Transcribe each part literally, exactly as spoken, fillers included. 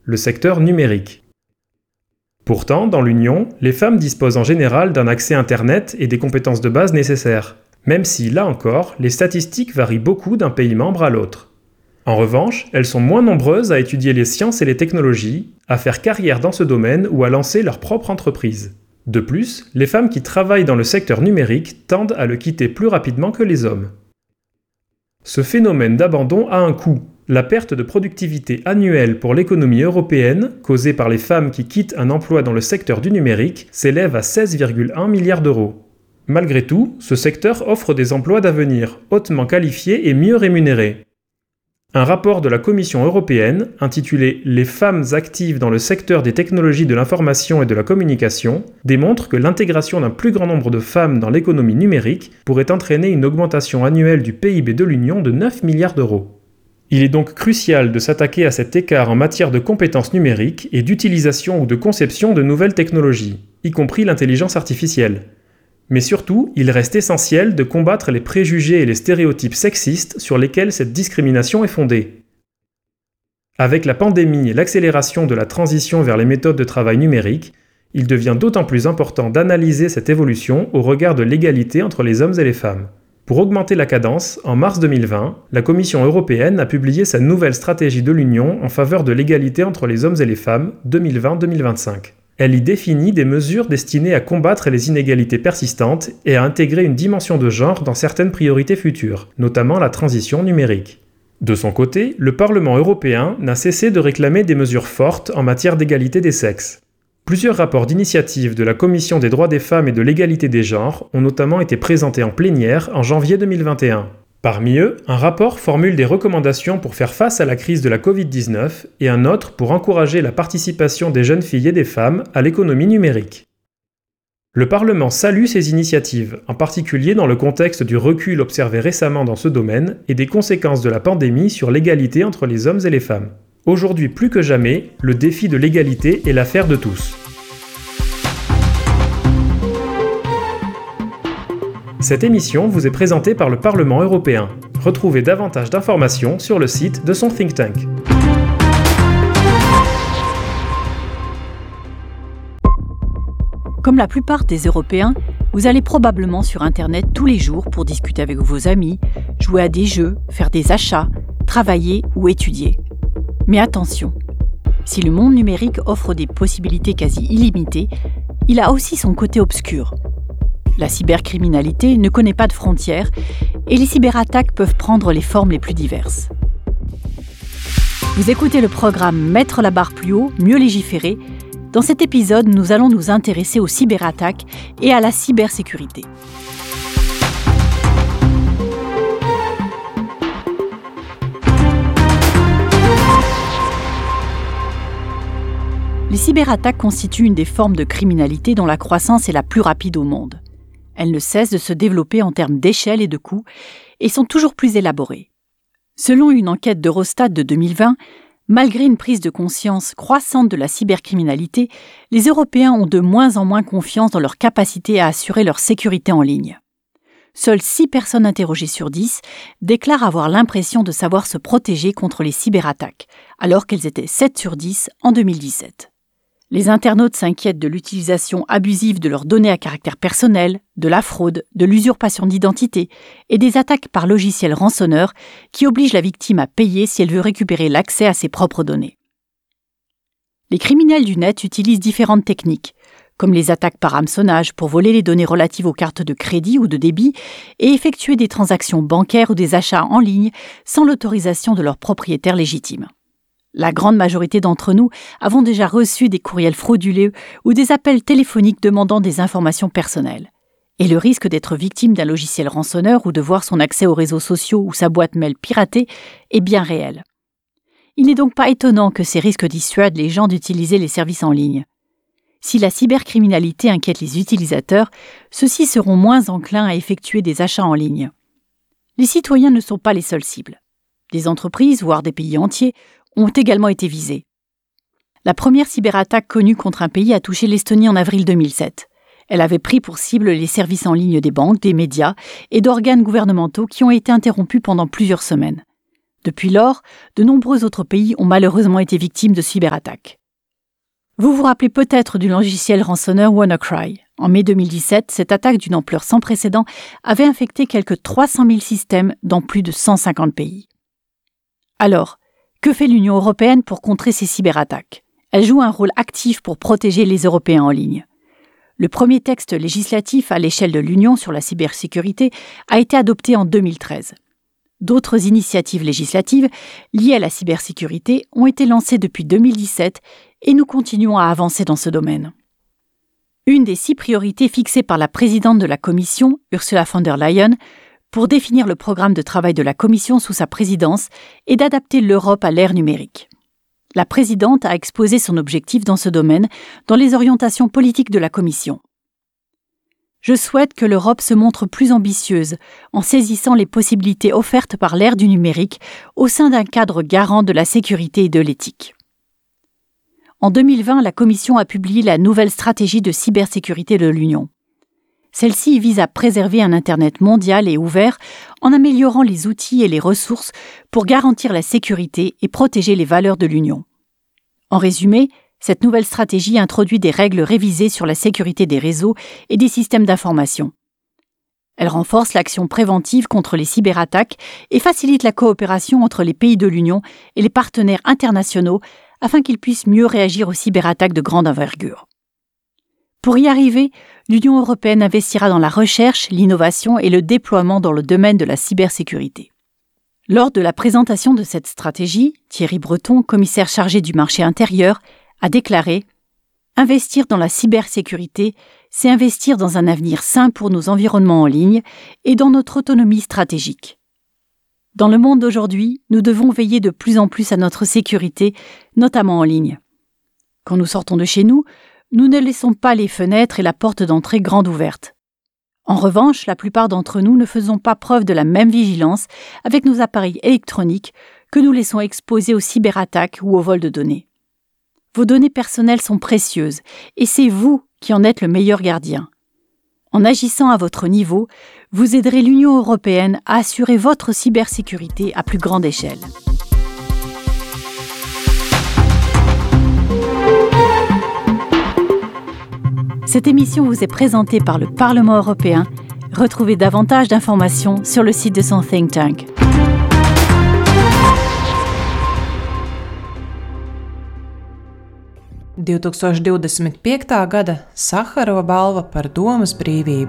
le secteur numérique. Pourtant, dans l'Union, les femmes disposent en général d'un accès Internet et des compétences de base nécessaires, même si, là encore, les statistiques varient beaucoup d'un pays membre à l'autre. En revanche, elles sont moins nombreuses à étudier les sciences et les technologies, à faire carrière dans ce domaine ou à lancer leur propre entreprise. De plus, les femmes qui travaillent dans le secteur numérique tendent à le quitter plus rapidement que les hommes. Ce phénomène d'abandon a un coût. La perte de productivité annuelle pour l'économie européenne, causée par les femmes qui quittent un emploi dans le secteur du numérique, s'élève à seize virgule un milliards d'euros. Malgré tout, ce secteur offre des emplois d'avenir, hautement qualifiés et mieux rémunérés. Un rapport de la Commission européenne, intitulé « Les femmes actives dans le secteur des technologies de l'information et de la communication », démontre que l'intégration d'un plus grand nombre de femmes dans l'économie numérique pourrait entraîner une augmentation annuelle du P I B de l'Union de neuf milliards d'euros. Il est donc crucial de s'attaquer à cet écart en matière de compétences numériques et d'utilisation ou de conception de nouvelles technologies, y compris l'intelligence artificielle. Mais surtout, il reste essentiel de combattre les préjugés et les stéréotypes sexistes sur lesquels cette discrimination est fondée. Avec la pandémie et l'accélération de la transition vers les méthodes de travail numériques, il devient d'autant plus important d'analyser cette évolution au regard de l'égalité entre les hommes et les femmes. Pour augmenter la cadence, en mars deux mille vingt, la Commission européenne a publié sa nouvelle stratégie de l'Union en faveur de l'égalité entre les hommes et les femmes deux mille vingt à deux mille vingt-cinq. Elle y définit des mesures destinées à combattre les inégalités persistantes et à intégrer une dimension de genre dans certaines priorités futures, notamment la transition numérique. De son côté, le Parlement européen n'a cessé de réclamer des mesures fortes en matière d'égalité des sexes. Plusieurs rapports d'initiative de la Commission des droits des femmes et de l'égalité des genres ont notamment été présentés en plénière en janvier deux mille vingt et un. Parmi eux, un rapport formule des recommandations pour faire face à la crise de la covid dix-neuf et un autre pour encourager la participation des jeunes filles et des femmes à l'économie numérique. Le Parlement salue ces initiatives, en particulier dans le contexte du recul observé récemment dans ce domaine et des conséquences de la pandémie sur l'égalité entre les hommes et les femmes. Aujourd'hui plus que jamais, le défi de l'égalité est l'affaire de tous. Cette émission vous est présentée par le Parlement européen. Retrouvez davantage d'informations sur le site de son think tank. Comme la plupart des Européens, vous allez probablement sur Internet tous les jours pour discuter avec vos amis, jouer à des jeux, faire des achats, travailler ou étudier. Mais attention, si le monde numérique offre des possibilités quasi illimitées, il a aussi son côté obscur. La cybercriminalité ne connaît pas de frontières et les cyberattaques peuvent prendre les formes les plus diverses. Vous écoutez le programme Mettre la barre plus haut, mieux légiférer. Dans cet épisode, nous allons nous intéresser aux cyberattaques et à la cybersécurité. Les cyberattaques constituent une des formes de criminalité dont la croissance est la plus rapide au monde. Elles ne cessent de se développer en termes d'échelle et de coûts et sont toujours plus élaborées. Selon une enquête d'Eurostat de deux mille vingt, malgré une prise de conscience croissante de la cybercriminalité, les Européens ont de moins en moins confiance dans leur capacité à assurer leur sécurité en ligne. Seules six personnes interrogées sur dix déclarent avoir l'impression de savoir se protéger contre les cyberattaques, alors qu'elles étaient sept sur dix en deux mille dix-sept. Les internautes s'inquiètent de l'utilisation abusive de leurs données à caractère personnel, de la fraude, de l'usurpation d'identité et des attaques par logiciels rançonneurs qui obligent la victime à payer si elle veut récupérer l'accès à ses propres données. Les criminels du net utilisent différentes techniques, comme les attaques par hameçonnage pour voler les données relatives aux cartes de crédit ou de débit et effectuer des transactions bancaires ou des achats en ligne sans l'autorisation de leur propriétaire légitime. La grande majorité d'entre nous avons déjà reçu des courriels frauduleux ou des appels téléphoniques demandant des informations personnelles. Et le risque d'être victime d'un logiciel rançonneur ou de voir son accès aux réseaux sociaux ou sa boîte mail piratée est bien réel. Il n'est donc pas étonnant que ces risques dissuadent les gens d'utiliser les services en ligne. Si la cybercriminalité inquiète les utilisateurs, ceux-ci seront moins enclins à effectuer des achats en ligne. Les citoyens ne sont pas les seules cibles. Des entreprises, voire des pays entiers, ont également été visés. La première cyberattaque connue contre un pays a touché l'Estonie en avril deux mille sept. Elle avait pris pour cible les services en ligne des banques, des médias et d'organes gouvernementaux qui ont été interrompus pendant plusieurs semaines. Depuis lors, de nombreux autres pays ont malheureusement été victimes de cyberattaques. Vous vous rappelez peut-être du logiciel rançonneur WannaCry. En mai deux mille dix-sept, cette attaque d'une ampleur sans précédent avait infecté quelques trois cent mille systèmes dans plus de cent cinquante pays. Alors, que fait l'Union européenne pour contrer ces cyberattaques ? Elle joue un rôle actif pour protéger les Européens en ligne. Le premier texte législatif à l'échelle de l'Union sur la cybersécurité a été adopté en deux mille treize. D'autres initiatives législatives liées à la cybersécurité ont été lancées depuis deux mille dix-sept et nous continuons à avancer dans ce domaine. Une des six priorités fixées par la présidente de la Commission, Ursula von der Leyen, pour définir le programme de travail de la Commission sous sa présidence est d'adapter l'Europe à l'ère numérique. La présidente a exposé son objectif dans ce domaine dans les orientations politiques de la Commission. Je souhaite que l'Europe se montre plus ambitieuse en saisissant les possibilités offertes par l'ère du numérique au sein d'un cadre garant de la sécurité et de l'éthique. En deux mille vingt, la Commission a publié la nouvelle stratégie de cybersécurité de l'Union. Celle-ci vise à préserver un Internet mondial et ouvert en améliorant les outils et les ressources pour garantir la sécurité et protéger les valeurs de l'Union. En résumé, cette nouvelle stratégie introduit des règles révisées sur la sécurité des réseaux et des systèmes d'information. Elle renforce l'action préventive contre les cyberattaques et facilite la coopération entre les pays de l'Union et les partenaires internationaux afin qu'ils puissent mieux réagir aux cyberattaques de grande envergure. Pour y arriver, l'Union européenne investira dans la recherche, l'innovation et le déploiement dans le domaine de la cybersécurité. Lors de la présentation de cette stratégie, Thierry Breton, commissaire chargé du marché intérieur, a déclaré « Investir dans la cybersécurité, c'est investir dans un avenir sain pour nos environnements en ligne et dans notre autonomie stratégique. Dans le monde d'aujourd'hui, nous devons veiller de plus en plus à notre sécurité, notamment en ligne. Quand nous sortons de chez nous, nous ne laissons pas les fenêtres et la porte d'entrée grande ouverte. En revanche, la plupart d'entre nous ne faisons pas preuve de la même vigilance avec nos appareils électroniques que nous laissons exposés aux cyberattaques ou au vol de données. Vos données personnelles sont précieuses et c'est vous qui en êtes le meilleur gardien. En agissant à votre niveau, vous aiderez l'Union européenne à assurer votre cybersécurité à plus grande échelle. Cette émission vous est présentée par le Parlement européen. Retrouvez davantage d'informations sur le site de son think tank. divtūkstoš divdesmit piekta gada Saharova balva par domas brīvību.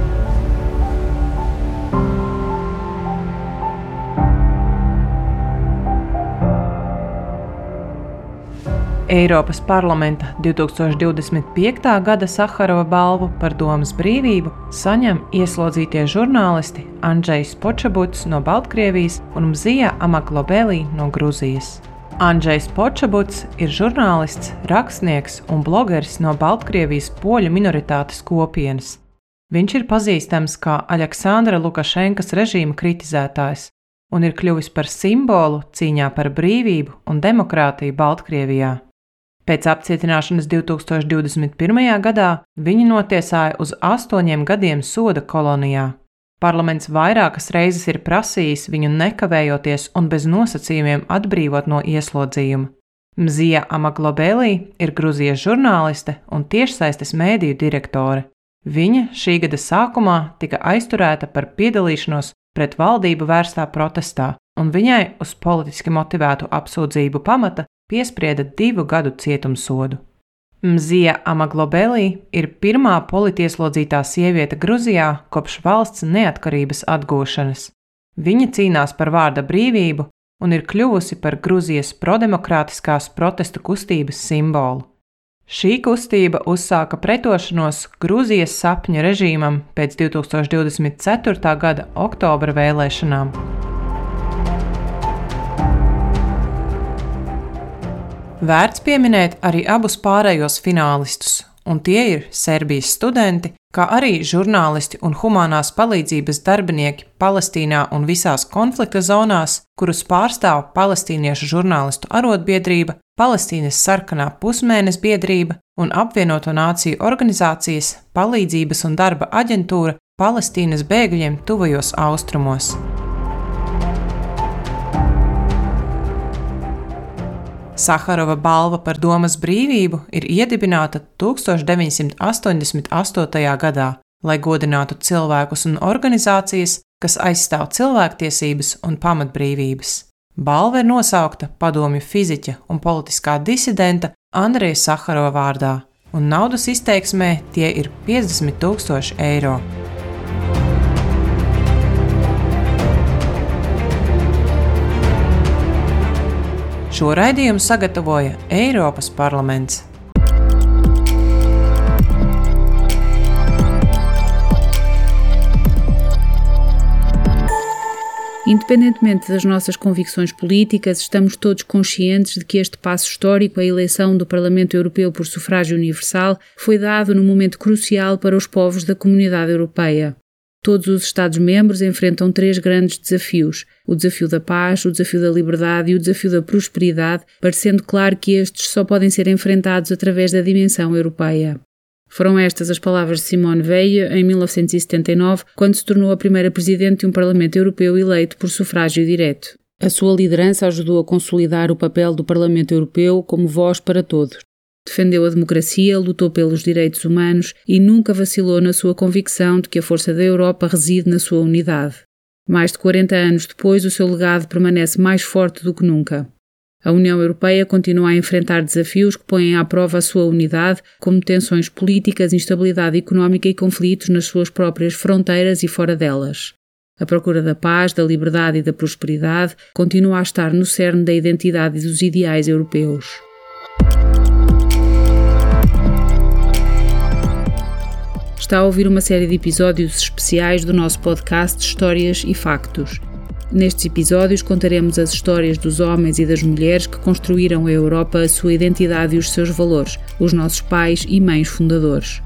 Eiropas parlamenta divtūkstoš divdesmit piekta gada Saharova balvu par domas brīvību saņem ieslodzītie žurnālisti Andžejs Počabuts no Baltkrievijas un Mzija Amaglobeli no Gruzijas. Andžejs Počabuts ir žurnālists, rakstnieks un blogeris no Baltkrievijas poļu minoritātes kopienas. Viņš ir pazīstams kā Aleksandra Lukašenkas režīma kritizētājs un ir kļuvis par simbolu cīņā par brīvību un demokrātiju Baltkrievijā. Pēc apcietināšanas divtūkstoš divdesmit pirmajā gadā viņi notiesāja uz astoņiem gadiem soda kolonijā. Parlaments vairākas reizes ir prasījis viņu nekavējoties un bez nosacījumiem atbrīvot no ieslodzījuma. Mzija Amaglobeli ir Gruzijas žurnāliste un tiešsaistes mēdīju direktore. Viņa šī gada sākumā tika aizturēta par piedalīšanos pret valdību vērstā protestā, un viņai uz politiski motivētu apsūdzību pamata piesprieda divu gadu cietumsodu. Mzija Amaglobeli ir pirmā politieslodzītā sieviete Gruzijā kopš valsts neatkarības atgūšanas. Viņa cīnās par vārda brīvību un ir kļuvusi par Gruzijas prodemokrātiskās protestu kustības simbolu. Šī kustība uzsāka pretošanos Gruzijas sapņa režīmam pēc divtūkstoš divdesmit ceturtā gada oktobra vēlēšanām. Vērts pieminēt arī abus pārējos finālistus, un tie ir Serbijas studenti, kā arī žurnālisti un humanās palīdzības darbinieki Palestīnā un visās konflikta zonās, kurus pārstāv Palestīniešu žurnālistu arotbiedrība, Palestīnas sarkanā pusmēnes biedrība un apvienoto nāciju organizācijas palīdzības un darba aģentūra Palestīnas bēgļiem tuvajos austrumos. Saharova balva par domas brīvību ir iedibināta tūkstoš deviņsimt astoņdesmit astotajā gadā, lai godinātu cilvēkus un organizācijas, kas aizstāv cilvēktiesības un pamatbrīvības. Balva ir nosaukta padomju fiziķa un politiskā disidenta Andreja Saharova vārdā, un naudas izteiksmē tie ir piecdesmit tūkstoši eiro. Šo raidījumu sagatavoja Eiropas parlaments. Independentemente das nossas convicções políticas, estamos todos conscientes de que este passo histórico, a eleição do Parlamento Europeu por sufrágio universal, foi dado num momento crucial para os povos da Comunidade Europeia. Todos os Estados-membros enfrentam três grandes desafios: o desafio da paz, o desafio da liberdade e o desafio da prosperidade, parecendo claro que estes só podem ser enfrentados através da dimensão europeia. Foram estas as palavras de Simone Veil em mil novecentos e setenta e nove, quando se tornou a primeira presidente de um Parlamento Europeu eleito por sufrágio direto. A sua liderança ajudou a consolidar o papel do Parlamento Europeu como voz para todos. Defendeu a democracia, lutou pelos direitos humanos e nunca vacilou na sua convicção de que a força da Europa reside na sua unidade. Mais de quarenta anos depois, o seu legado permanece mais forte do que nunca. A União Europeia continua a enfrentar desafios que põem à prova a sua unidade, como tensões políticas, instabilidade económica e conflitos nas suas próprias fronteiras e fora delas. A procura da paz, da liberdade e da prosperidade continua a estar no cerne da identidade e dos ideais europeus. Está a ouvir uma série de episódios especiais do nosso podcast Histórias e Factos. Nestes episódios contaremos as histórias dos homens e das mulheres que construíram a Europa, a sua identidade e os seus valores, os nossos pais e mães fundadores.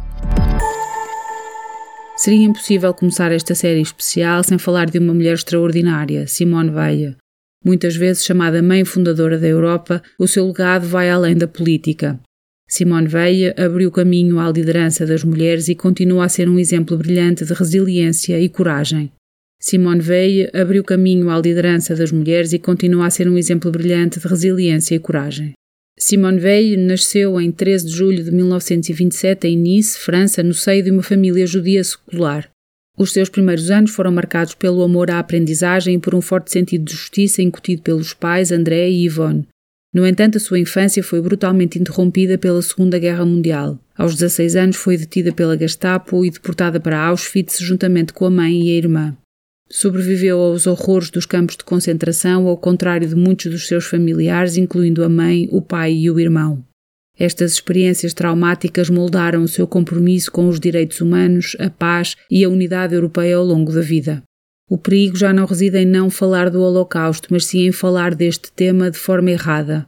Seria impossível começar esta série especial sem falar de uma mulher extraordinária, Simone Veil. Muitas vezes chamada mãe fundadora da Europa, o seu legado vai além da política. Simone Veil abriu caminho à liderança das mulheres e continua a ser um exemplo brilhante de resiliência e coragem. Simone Veil abriu caminho à liderança das mulheres e continua a ser um exemplo brilhante de resiliência e coragem. Simone Veil nasceu em treze de julho de mil novecentos e vinte e sete em Nice, França, no seio de uma família judia secular. Os seus primeiros anos foram marcados pelo amor à aprendizagem e por um forte sentido de justiça incutido pelos pais André e Yvonne. No entanto, a sua infância foi brutalmente interrompida pela Segunda Guerra Mundial. Aos dezasseis anos foi detida pela Gestapo e deportada para Auschwitz juntamente com a mãe e a irmã. Sobreviveu aos horrores dos campos de concentração, ao contrário de muitos dos seus familiares, incluindo a mãe, o pai e o irmão. Estas experiências traumáticas moldaram o seu compromisso com os direitos humanos, a paz e a unidade europeia ao longo da vida. O perigo já não reside em não falar do Holocausto, mas sim em falar deste tema de forma errada.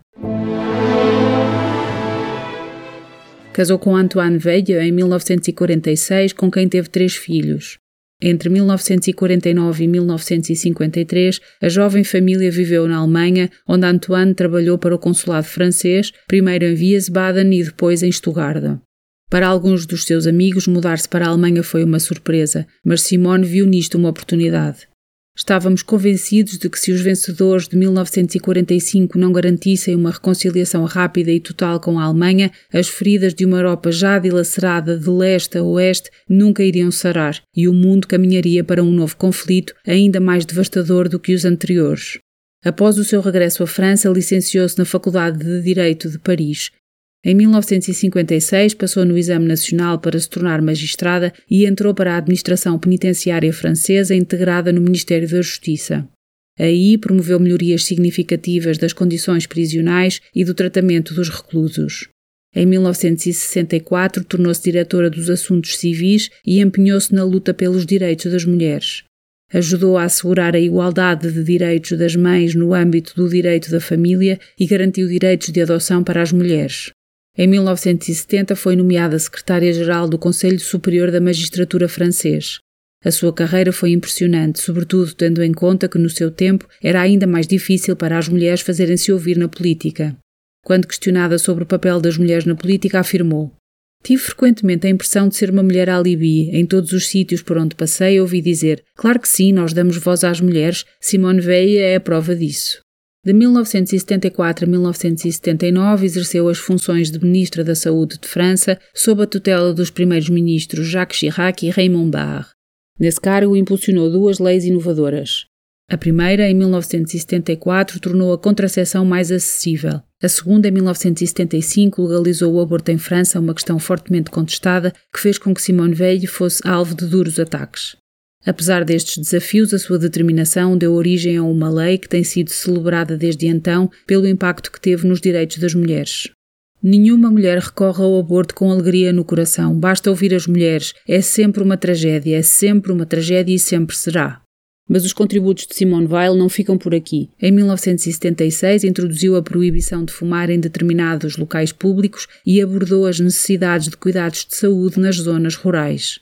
Casou com Antoine Veil em mil novecentos e quarenta e seis, com quem teve três filhos. Entre mil novecentos e quarenta e nove e mil novecentos e cinquenta e três, a jovem família viveu na Alemanha, onde Antoine trabalhou para o consulado francês, primeiro em Wiesbaden e depois em Stuttgart. Para alguns dos seus amigos, mudar-se para a Alemanha foi uma surpresa, mas Simone viu nisto uma oportunidade. Estávamos convencidos de que se os vencedores de mil novecentos e quarenta e cinco não garantissem uma reconciliação rápida e total com a Alemanha, as feridas de uma Europa já dilacerada de leste a oeste nunca iriam sarar e o mundo caminharia para um novo conflito ainda mais devastador do que os anteriores. Após o seu regresso à França, licenciou-se na Faculdade de Direito de Paris. Em mil novecentos e cinquenta e seis, passou no exame nacional para se tornar magistrada e entrou para a administração penitenciária francesa integrada no Ministério da Justiça. Aí promoveu melhorias significativas das condições prisionais e do tratamento dos reclusos. Em mil novecentos e sessenta e quatro, tornou-se diretora dos Assuntos Civis e empenhou-se na luta pelos direitos das mulheres. Ajudou a assegurar a igualdade de direitos das mães no âmbito do direito da família e garantiu direitos de adoção para as mulheres. Em mil novecentos e setenta foi nomeada secretária-geral do Conselho Superior da Magistratura francês. A sua carreira foi impressionante, sobretudo tendo em conta que no seu tempo era ainda mais difícil para as mulheres fazerem-se ouvir na política. Quando questionada sobre o papel das mulheres na política, afirmou: "Tive frequentemente a impressão de ser uma mulher alibi. Em todos os sítios por onde passei ouvi dizer: claro que sim, nós damos voz às mulheres, Simone Veil é a prova disso." De mil novecentos e setenta e quatro a mil novecentos e setenta e nove exerceu as funções de Ministra da Saúde de França, sob a tutela dos primeiros ministros Jacques Chirac e Raymond Barre. Nesse cargo impulsionou duas leis inovadoras. A primeira, em mil novecentos e setenta e quatro, tornou a contracepção mais acessível. A segunda, em mil novecentos e setenta e cinco, legalizou o aborto em França, uma questão fortemente contestada que fez com que Simone Veil fosse alvo de duros ataques. Apesar destes desafios, a sua determinação deu origem a uma lei que tem sido celebrada desde então pelo impacto que teve nos direitos das mulheres. Nenhuma mulher recorre ao aborto com alegria no coração. Basta ouvir as mulheres. É sempre uma tragédia, é sempre uma tragédia e sempre será. Mas os contributos de Simone Veil não ficam por aqui. Em mil novecentos e setenta e seis introduziu a proibição de fumar em determinados locais públicos e abordou as necessidades de cuidados de saúde nas zonas rurais.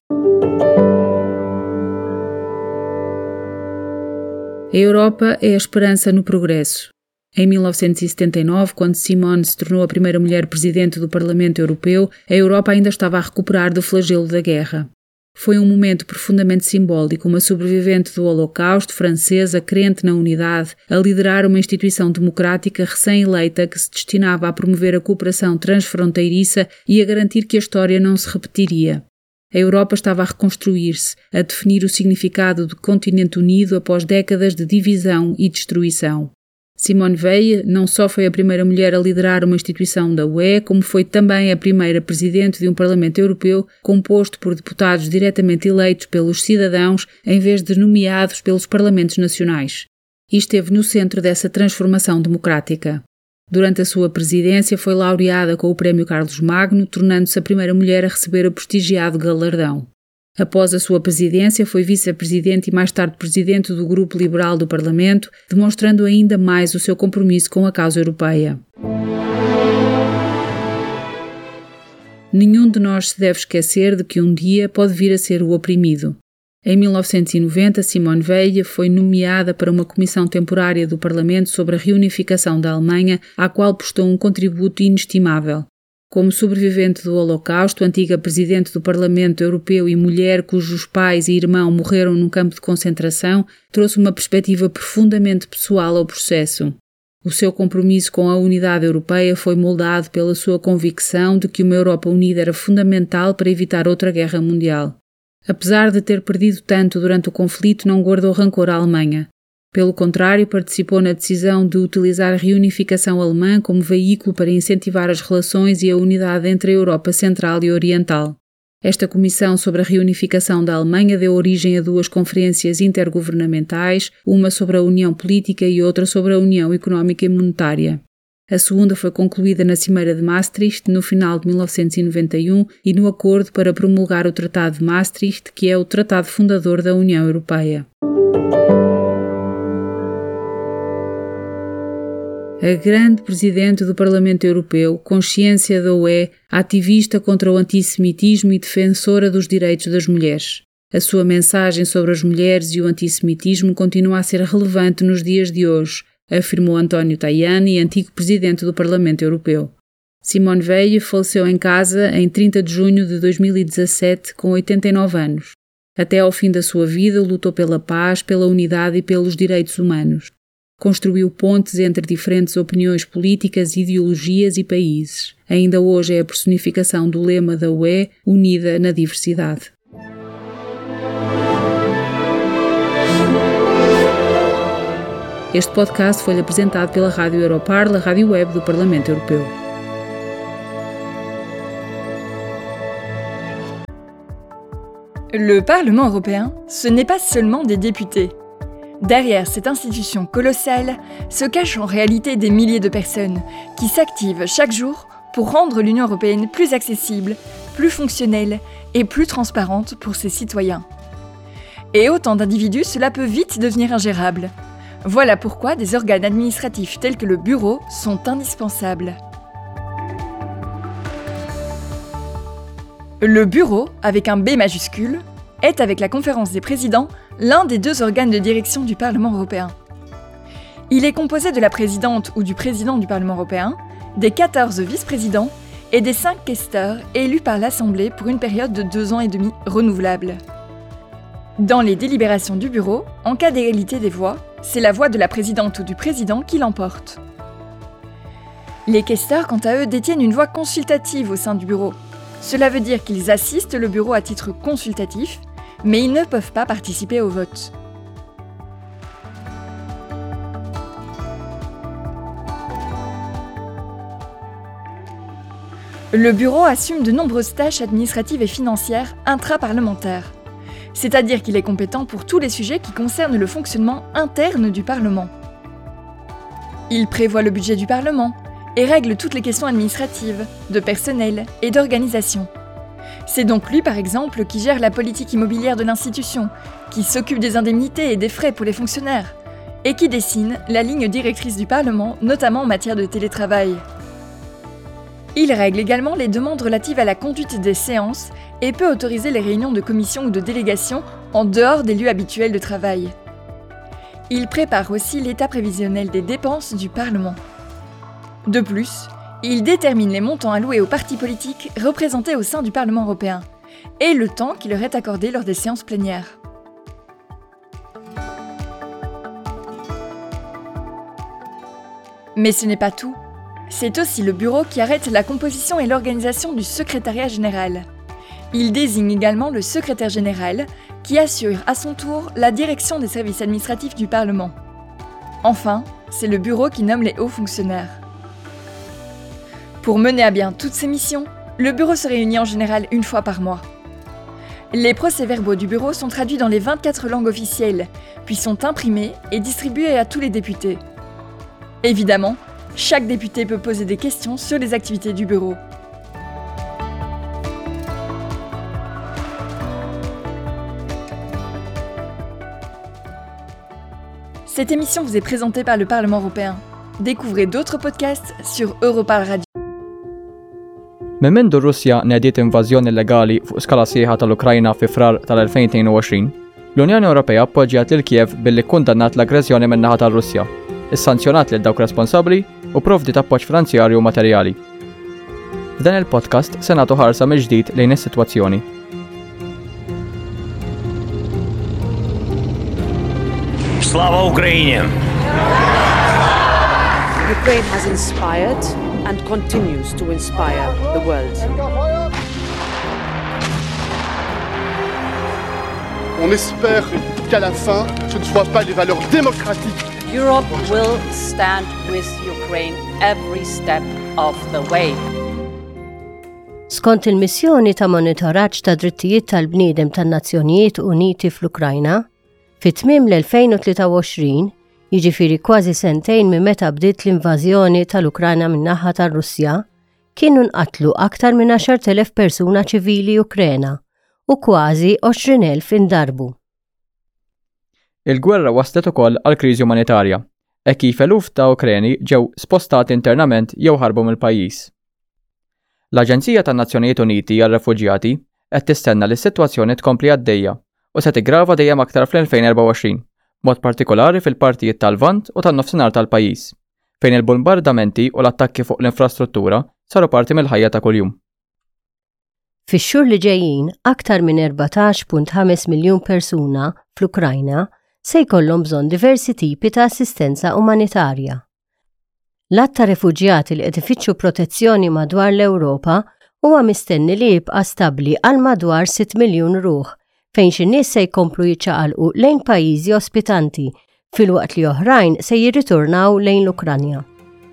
A Europa é a esperança no progresso. Em mil novecentos e setenta e nove, quando Simone se tornou a primeira mulher presidente do Parlamento Europeu, a Europa ainda estava a recuperar do flagelo da guerra. Foi um momento profundamente simbólico, uma sobrevivente do Holocausto, francesa, crente na unidade, a liderar uma instituição democrática recém-eleita que se destinava a promover a cooperação transfronteiriça e a garantir que a história não se repetiria. A Europa estava a reconstruir-se, a definir o significado do continente unido após décadas de divisão e destruição. Simone Veil não só foi a primeira mulher a liderar uma instituição da U E, como foi também a primeira presidente de um Parlamento Europeu composto por deputados diretamente eleitos pelos cidadãos em vez de nomeados pelos Parlamentos Nacionais. E esteve no centro dessa transformação democrática. Durante a sua presidência foi laureada com o Prémio Carlos Magno, tornando-se a primeira mulher a receber o prestigiado galardão. Após a sua presidência, foi vice-presidente e mais tarde presidente do Grupo Liberal do Parlamento, demonstrando ainda mais o seu compromisso com a causa europeia. Nenhum de nós se deve esquecer de que um dia pode vir a ser o oprimido. Em mil novecentos e noventa, Simone Veil foi nomeada para uma comissão temporária do Parlamento sobre a reunificação da Alemanha, à qual prestou um contributo inestimável. Como sobrevivente do Holocausto, antiga presidente do Parlamento Europeu e mulher cujos pais e irmão morreram num campo de concentração, trouxe uma perspectiva profundamente pessoal ao processo. O seu compromisso com a unidade europeia foi moldado pela sua convicção de que uma Europa unida era fundamental para evitar outra guerra mundial. Apesar de ter perdido tanto durante o conflito, não guardou rancor à Alemanha. Pelo contrário, participou na decisão de utilizar a reunificação alemã como veículo para incentivar as relações e a unidade entre a Europa Central e Oriental. Esta comissão sobre a reunificação da Alemanha deu origem a duas conferências intergovernamentais, uma sobre a União Política e outra sobre a União Económica e Monetária. A segunda foi concluída na Cimeira de Maastricht no final de mil novecentos e noventa e um e no acordo para promulgar o Tratado de Maastricht, que é o tratado fundador da União Europeia. A grande presidente do Parlamento Europeu, consciência da U E, ativista contra o antissemitismo e defensora dos direitos das mulheres. A sua mensagem sobre as mulheres e o antissemitismo continua a ser relevante nos dias de hoje, afirmou António Tajani, antigo presidente do Parlamento Europeu. Simone Veil faleceu em casa em trinta de junho de dois mil e dezassete, com oitenta e nove anos. Até ao fim da sua vida lutou pela paz, pela unidade e pelos direitos humanos. Construiu pontes entre diferentes opiniões políticas, ideologias e países. Ainda hoje é a personificação do lema da U E, unida na diversidade. Este podcast foi apresentado pela Rádio Europarla, rádio web do Parlamento Europeu. Le Parlement européen, ce n'est pas seulement des députés. Derrière cette institution colossale se cachent en réalité des milliers de personnes qui s'activent chaque jour pour rendre l'Union européenne plus accessible, plus fonctionnelle et plus transparente pour ses citoyens. Et autant d'individus, cela peut vite devenir ingérable. Voilà pourquoi des organes administratifs tels que le Bureau sont indispensables. Le Bureau, avec un B majuscule, est avec la Conférence des présidents l'un des deux organes de direction du Parlement européen. Il est composé de la présidente ou du président du Parlement européen, des quatorze vice-présidents et des cinq questeurs élus par l'Assemblée pour une période de deux ans et demi renouvelable. Dans les délibérations du Bureau, en cas d'égalité des voix, c'est la voix de la présidente ou du président qui l'emporte. Les questeurs, quant à eux, détiennent une voix consultative au sein du bureau. Cela veut dire qu'ils assistent le bureau à titre consultatif, mais ils ne peuvent pas participer au vote. Le bureau assume de nombreuses tâches administratives et financières intraparlementaires, c'est-à-dire qu'il est compétent pour tous les sujets qui concernent le fonctionnement interne du Parlement. Il prévoit le budget du Parlement et règle toutes les questions administratives, de personnel et d'organisation. C'est donc lui, par exemple, qui gère la politique immobilière de l'institution, qui s'occupe des indemnités et des frais pour les fonctionnaires, et qui dessine la ligne directrice du Parlement, notamment en matière de télétravail. Il règle également les demandes relatives à la conduite des séances et peut autoriser les réunions de commission ou de délégation en dehors des lieux habituels de travail. Il prépare aussi l'état prévisionnel des dépenses du Parlement. De plus, il détermine les montants alloués aux partis politiques représentés au sein du Parlement européen et le temps qui leur est accordé lors des séances plénières. Mais ce n'est pas tout. C'est aussi le bureau qui arrête la composition et l'organisation du secrétariat général. Il désigne également le secrétaire général, qui assure à son tour la direction des services administratifs du Parlement. Enfin, c'est le bureau qui nomme les hauts fonctionnaires. Pour mener à bien toutes ces missions, le bureau se réunit en général une fois par mois. Les procès-verbaux du bureau sont traduits dans les vingt-quatre langues officielles, puis sont imprimés et distribués à tous les députés. Évidemment, chaque député peut poser des questions sur les activités du bureau. Cette émission vous est présentée par le Parlement européen. Découvrez d'autres podcasts sur Europarl Radio. Minn mindu Russja nediet invażjoni illegali fuq skala sieħa tal-Ukrajna fi frar tal-twenty twenty-two, l-Unjoni Ewropea appoġġjat lil Kiev billi kkundannat l-aggressjoni min-naħa tar-Russja, issanzjonat lil dawk responsabbli u provdi appoġġ finanzjarju u materjali. F'dan il-podcast se nagħtu ħarsa mill-ġdid lejn is-sitwazzjoni. Slava Ukraini! Ukraine has inspired and continues to inspire the world. On espère qu'à la fin, ce ne soient pas les valeurs démocratiques. Europe will stand with Ukraine every step of the way. Skont il-missjoni ta' monitoraġġ ta' drittijiet tal-bniedem tan-Nazzjonijiet Uniti fl-Ukrajna, fit-tmiem l-twenty twenty-three, jiġifieri kważi sentejn minn meta bdiet l-invażjoni tal-Ukrajna min-naħa tar-Russja, kienu nqatlu aktar minn għaxar elef persuna ċivili Ukrena u kważi għoxrin elf indarbu. Il-gwerra waslet ukoll għal kriżi umanitarja, e kif eluf ta' Ukreni ġew spostati internament jew ħarbu mill-pajjiż. L-Aġenzija tan-Nazzjonijiet Uniti għar-Refuġjati qed tistenna li s-sitwazzjoni tkompli għaddejja u se tiggrava dejjem aktar fl-twenty twenty-four, mod partikolari fil-partijiet tal-Lvant u tan-nofsinhar tal-pajjiż, fejn il-bombardamenti u l-attakki fuq l-infrastruttura saru parti mill-ħajja ta' kuljum. Fix-xhur li ġejjin, aktar minn fourteen point five miljun persuna fl-Ukrajna se jkollhom bżonn diversi tipi ta' assistenza umanitarja. L-att ta' refuġjati li qed ifittxu protezzjoni madwar l-Ewropa huwa mistenni li jibqa' stabbli għal madwar six miljun ruħ, fejn xi nies se jkomplu jiċċaqalqu lejn pajjiżi ospitanti, filwaqt li oħrajn se jirriturnaw lejn l-Ukranja.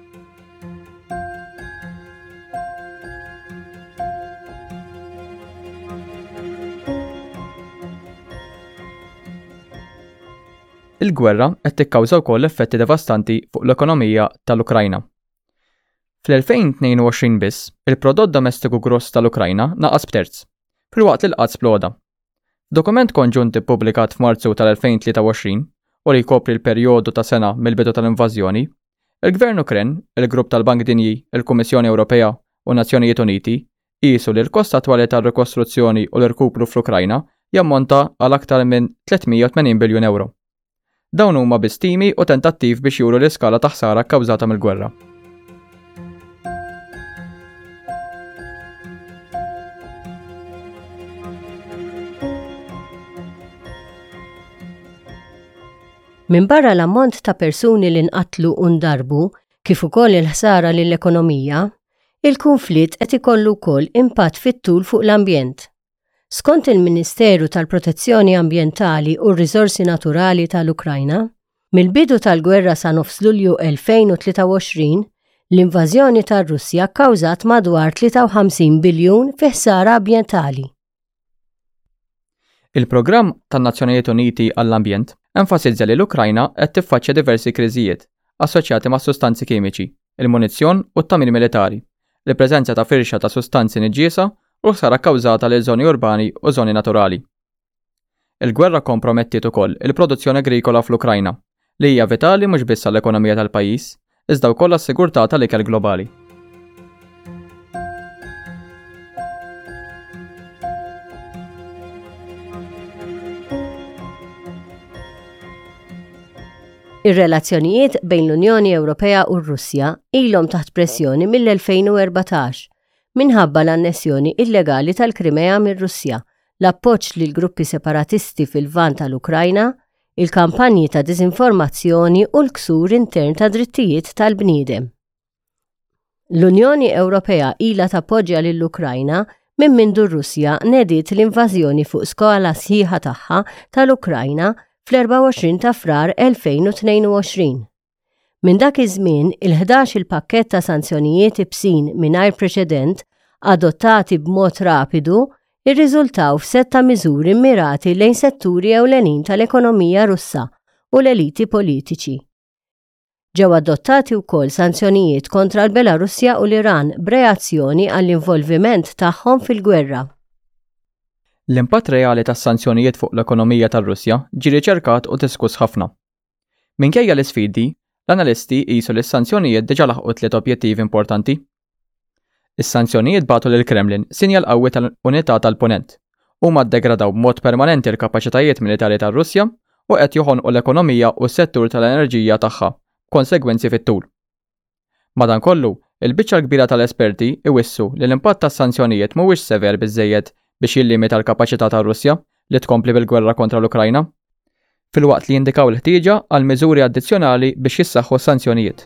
Il-gwerra qed tikkawża wkoll effetti devastanti fuq l-ekonomija tal-Ukrajna. Fl-twenty twenty-two biss, il-prodott domestiku gross tal-Ukrajna naqas b'terz, filwaqt li l-qatt sploda. Dokument konġunt ippubblikat f'Marzu tal-twenty twenty-three u li jkopri l-perjodu ta' sena mill-bidu tal-invażjoni, il-Gvern Ukren, il-Grupp tal-Bank Dinji, il-Kummissjoni Ewropea u Nazzjonijiet Uniti qisu li l-kost attwali tar-rikostruzzjoni u l-irkupru fl-Ukrajna jammonta għal aktar minn three hundred eighty biljun euro. Dawn huma bistimi u tentattiv biex juru l-iskala ta' ħsara kkawżata mill-gwerra. Min barra l-ammont ta' persuni li nqatlu u ndarbu kif ukoll il-ħsara lill-ekonomija, il-konflitt qed ikollu wkoll impatt fit-tul fuq l-ambjent. Skont il-Ministeru tal-Protezzjoni Ambjentali u r-Riżorsi Naturali tal-Ukrajna, mill-bidu tal-gwerra sa nofs Lulju elfejn u tlieta u għoxrin, l-invażjoni tar-Russja kkawżat madwar tlieta u ħamsin biljun fi ħsara ambjentali. Il-programm tan-Nazzjonijiet Uniti għall-Ambjent enfasizza li l-Ukrajna qed tiffaċċja diversi kriżijiet assoċjati ma' sustanzi kimiċi, il-munizzjon u t-tamir militari, il-preżenza ta' firxa ta' sustanzi niġġiesa u ħsara kkawżata lil żoni urbani u żoni naturali. Il-gwerra kompromettiet ukoll il-produzzjoni agrikola fl-Ukrajna, li hija vitali mhux biss għall-ekonomija tal-pajjiż, iżda wkoll għas-sigurtà tal-ikel globali. Ir-relazzjonijiet bejn l-Unjoni Ewropea u r-Russja ilhom taħt pressjoni mill-elfejn u erbatax minħabba l-annessjoni illegali tal-Krimea mir-Russja, l-appoġġ lil gruppi separatisti fil-lvant tal-Ukrajna, il-kampanji ta' diżinformazzjoni u l-ksur intern ta' drittijiet tal-bniedem. L-Unjoni Ewropea ilha tappoġġja lill-Ukrajna minn mindu r-Russja nediet l-invażjoni fuq skala sħiħa tagħha tal-Ukrajna fl-erba' u għoxrin ta' frar elfejn u tnejn u għoxrin. Minn dak iż-żmien il-ħdax il-pakkett ta' sanzjonijiet ibsin mingħajr preċedent adottati b'mod rapidu irriżultaw f'setta miżuri mirati lejn setturi ewlenin tal-ekonomija Russa u l-eliti politiċi. Ġew adottati wkoll sanzjonijiet kontra l-Belarusja u l-Iran b'reazzjoni għall-involviment tagħhom fil-gwerra. L-impatt reali tas-sanzjonijiet fuq l-ekonomija tar-Russja ġie riċerkat u diskuss ħafna. Minkejja l-isfidi, l-analisti qisu li s-sanzjonijiet diġà laħqu tliet objettivi importanti. Is-sanzjonijiet bagħtu lill-Kremlin sinjal qawwi tal-unità tal-punent huma ddegradaw b'mod permanenti l-kapaċitajiet militari tar-Russja u qed joħonqu l-ekonomija u s-settur tal-enerġija tagħha, konsegwenzi fit-tul. Madankollu, il-biċċa kbira tal-esperti iwissu li l-impatt tas-sanzjonijiet mhuwiex sever biżżejjed biex jillimita l-kapaċità tar-Russja li tkompli bil-gwerra kontra l-Ukrajna, filwaqt li jindikaw l-ħtieġa għal miżuri addizzjonali biex jissaħħu s-sanzjonijiet.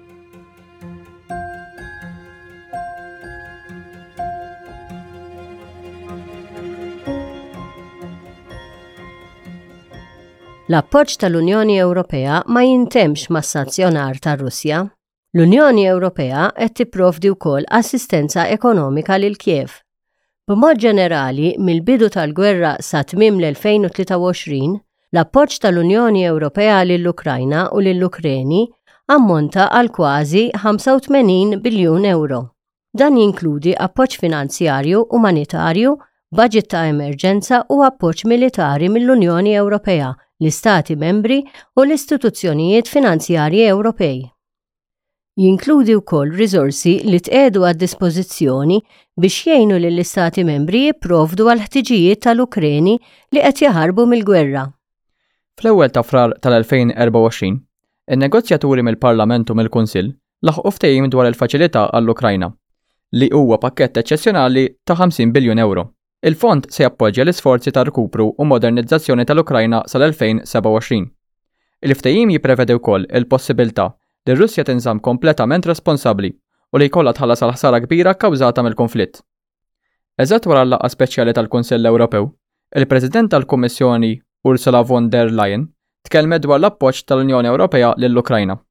L-appoġġ tal-Unjoni Ewropea ma jintemx mas-sanzjonar tar-Russja. L-Unjoni Ewropea qed tipprovdi wkoll assistenza ekonomika lil Kiev. B'mod ġenerali, mill-bidu tal-gwerra sa tmiem l-elfejn u tlieta u għoxrin, l-appoġġ tal-Unjoni Ewropea lill-Ukrajna u lill-Ukreni ammonta għal kważi ħamsa u tmenin biljun euro. Dan jinkludi appoġġ finanzjarju, umanitarju, budget ta' emerġenza u appoġġ militari mill-Unjoni Ewropea, l-Istati membri u l-istituzzjonijiet finanzjarji Ewropej. Jinkludi wkoll riżorsi li tqiegħdu għad-dispożizzjoni biex jgħinu lill-Istati membri jipprovdu għal ħtiġijiet tal-Ukreni li qed jaħarbu mill-gwerra. Fl-ewwel ta' frar tal-elfejn u erba' u għoxrin, in-negozjaturi mill-Parlament u mill-Kunsill laħqu ftehim dwar il-faċilità għall-Ukrajna, li huwa pakkett eċċezzjonali ta' ħamsin biljun euro. Il-fond se jappoġġja l-isforzi ta' rkupru u modernizzazzjoni tal-Ukrajna sal-elfejn u seba' u għoxrin. Il-ftehim jipprevedi wkoll il-possibilità li r-Russja tinżamm kompletament responsabbli u li jkollha tħallas għal ħsara kbira kkawżata mill-konflitt. Eżatt wara l-laqgħa speċjali tal-Kunsill Ewropew, il-President tal-Kummissjoni Ursula von der Leyen tkellmet dwar l-appoġġ tal-Unjoni Ewropea lill-Ukrajna.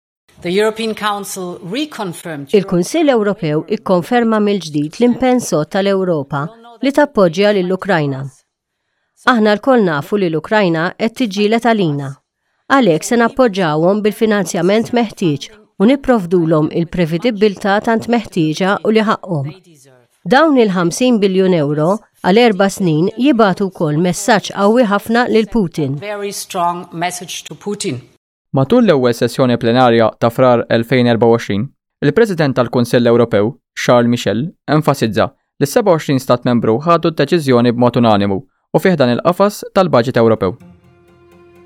Il-Kunsill Ewropew ikkonferma mill-ġdid l-impensot tal-Ewropa li tappoġġja lill-Ukrajna. Aħna lkoll nafu li l-Ukrajna qed tiġġieled għalina. Għalhekk se nappoġġawhom bil-finanzjament meħtieġ u nipprovdulhom il-prevedibilità tant meħtieġa u li ħaqhom. Dawn il-ħamsin biljun euro għal erba' snin jibgħatu wkoll messaġġ qawwi ħafna lil Putin. Matul l-ewwel sessjoni plenarja ta' frar elfejn u erba' u għoxrin, il-President tal-Kunsill Ewropew, Charles Michel, enfasizza li seba' u għoxrin stat membru ħadu d-deċiżjoni b'mod unanimu u fih dan il-qafas tal-Baġit Ewropew.